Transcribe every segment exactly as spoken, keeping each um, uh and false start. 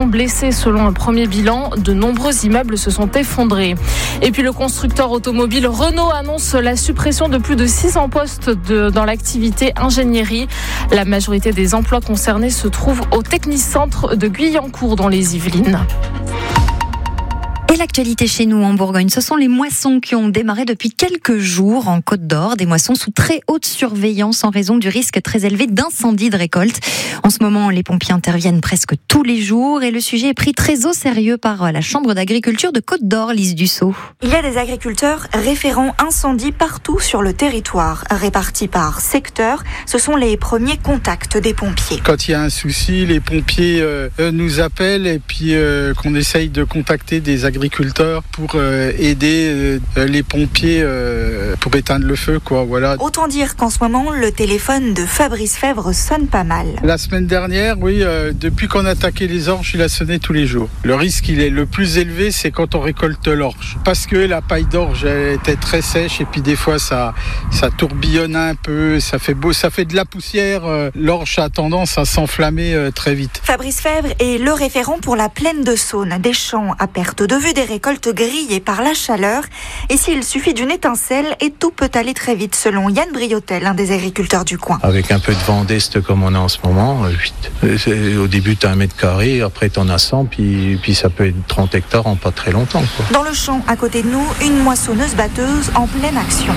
blessés selon un premier bilan. De nombreux immeubles se sont effondrés. Et puis le constructeur automobile Renault annonce la suppression de plus de six cents postes de, dans l'activité ingénierie. La majorité des emplois concernés se trouvent au Technicentre de Guyancourt dans les Yvelines. Et l'actualité chez nous en Bourgogne, ce sont les moissons qui ont démarré depuis quelques jours en Côte d'Or. Des moissons sous très haute surveillance en raison du risque très élevé d'incendie de récolte. En ce moment, les pompiers interviennent presque tous les jours et le sujet est pris très au sérieux par la Chambre d'agriculture de Côte d'Or, Lise Dussault. Il y a des agriculteurs référents incendie partout sur le territoire, répartis par secteur. Ce sont les premiers contacts des pompiers. Quand il y a un souci, les pompiers euh, nous appellent et puis euh, qu'on essaye de contacter des agriculteurs agriculteurs pour euh, aider euh, les pompiers euh, pour éteindre le feu, quoi. Voilà. Autant dire qu'en ce moment, le téléphone de Fabrice Fèvre sonne pas mal. La semaine dernière, oui, euh, depuis qu'on a attaqué les orges, il a sonné tous les jours. Le risque, il est le plus élevé, c'est quand on récolte l'orge. Parce que la paille d'orge elle était très sèche et puis des fois, ça, ça tourbillonne un peu, ça fait beau, ça fait de la poussière. Euh, l'orge a tendance à s'enflammer euh, très vite. Fabrice Fèvre est le référent pour la plaine de Saône, des champs à perte de vue, des récoltes grillées par la chaleur. Et s'il suffit d'une étincelle, et tout peut aller très vite, selon Yann Briotel, un des agriculteurs du coin. Avec un peu de vent d'est comme on a en ce moment, vite. Au début, tu as un mètre carré, après tu en as cent, puis, puis ça peut être trente hectares en pas très longtemps, quoi. Dans le champ, à côté de nous, une moissonneuse-batteuse en pleine action.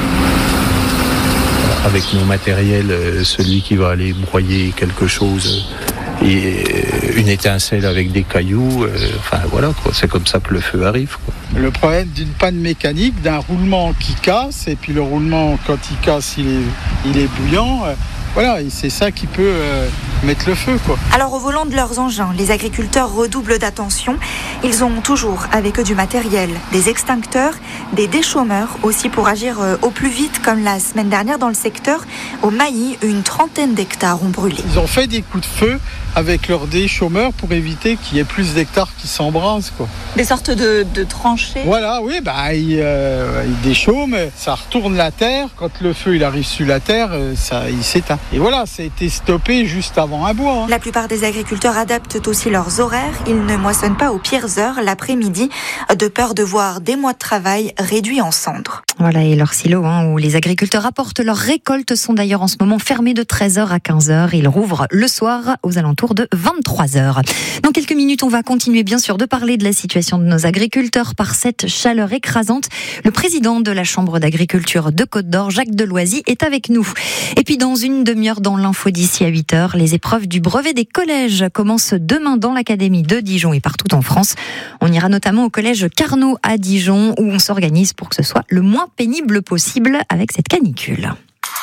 Avec nos matériels, celui qui va aller broyer quelque chose, et une étincelle avec des cailloux, euh, enfin voilà, quoi. C'est comme ça que le feu arrive, quoi. Le problème d'une panne mécanique, d'un roulement qui casse, et puis le roulement, quand il casse, il est, il est bouillant. Euh, voilà, et c'est ça qui peut euh, mettre le feu, quoi. Alors au volant de leurs engins, les agriculteurs redoublent d'attention. Ils ont toujours avec eux du matériel, des extincteurs, des déchômeurs aussi pour agir euh, au plus vite, comme la semaine dernière dans le secteur. Au Mailly, une trentaine d'hectares ont brûlé. Ils ont fait des coups de feu avec leurs déchômeurs pour éviter qu'il y ait plus d'hectares qui s'embrasent, quoi. Des sortes de, de tranchées. Voilà, oui, bah, ils, euh, ils déchaument, ça retourne la terre. Quand le feu il arrive sur la terre, ça, il s'éteint. Et voilà, ça a été stoppé juste avant un bois. Hein. La plupart des agriculteurs adaptent aussi leurs horaires. Ils ne moissonnent pas aux pires heures l'après-midi, de peur de voir des mois de travail réduits en cendres. Voilà, et leurs silos hein, où les agriculteurs apportent leurs récoltes sont d'ailleurs en ce moment fermés de treize heures à quinze heures. Ils rouvrent le soir aux alentours de vingt-trois heures. Dans quelques minutes, on va continuer bien sûr de parler de la situation de nos agriculteurs par cette chaleur écrasante. Le président de la Chambre d'agriculture de Côte d'Or, Jacques Deloisy, est avec nous. Et puis dans une demi-heure dans l'info d'ici à huit heures, les épreuves du brevet des collèges commencent demain dans l'académie de Dijon et partout en France. On ira notamment au collège Carnot à Dijon où on s'organise pour que ce soit le moins pénible possible avec cette canicule.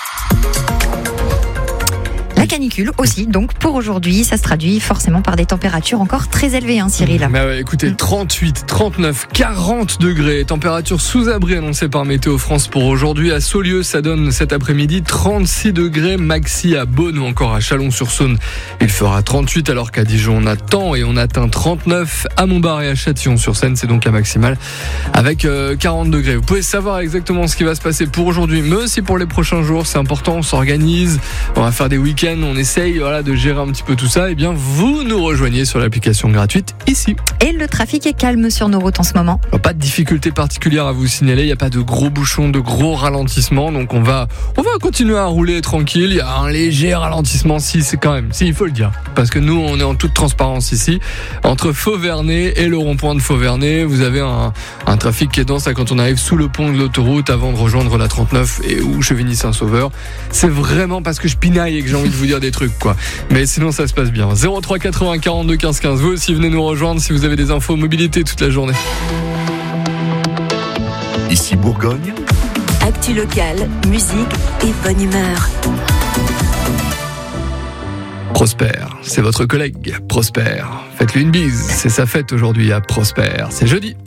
La canicule aussi, donc pour aujourd'hui, ça se traduit forcément par des températures encore très élevées, hein, Cyril. Bah ouais, écoutez, trente-huit, trente-neuf, quarante degrés, température sous abri annoncée par Météo France pour aujourd'hui. À Saulieu, ça donne cet après-midi trente-six degrés maxi à Beaune ou encore à Chalon-sur-Saône. Il fera trente-huit alors qu'à Dijon on attend et on atteint trente-neuf à Montbard et à Châtillon-sur-Seine, c'est donc la maximale avec euh, quarante degrés. Vous pouvez savoir exactement ce qui va se passer pour aujourd'hui, mais aussi pour les prochains jours, c'est important, on s'organise, on va faire des week-ends. On essaye voilà, de gérer un petit peu tout ça. Et bien, vous nous rejoignez sur l'application gratuite ici. Et le trafic est calme sur nos routes en ce moment. Alors, pas de difficulté particulière à vous signaler. Il n'y a pas de gros bouchons, de gros ralentissements. Donc, on va, on va continuer à rouler tranquille. Il y a un léger ralentissement, si c'est quand même, si il faut le dire. Parce que nous, on est en toute transparence ici. Entre Fauvernay et le rond-point de Fauvernay, vous avez un, un trafic qui est dense là, quand on arrive sous le pont de l'autoroute avant de rejoindre la trente-neuf et ou Chevigny-Saint-Sauveur. C'est vraiment parce que je pinaille et que j'ai envie de vous dire des trucs, quoi. Mais sinon, ça se passe bien. zéro trois quatre-vingts quarante-deux quinze quinze. Vous aussi, venez nous rejoindre si vous avez des infos mobilité toute la journée. Ici Bourgogne. Actu locale, musique et bonne humeur. Prosper, c'est votre collègue, Prosper. Faites-lui une bise, c'est sa fête aujourd'hui à Prosper. C'est jeudi.